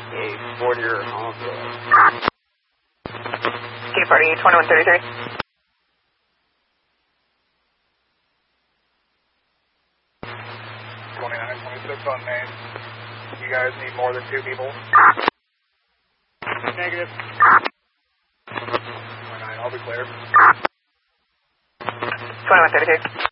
a 40-year Honda. K-Party 2133. 2926 on Main. You guys need more than 2 people? Negative. 29, I'll be clear. 2132.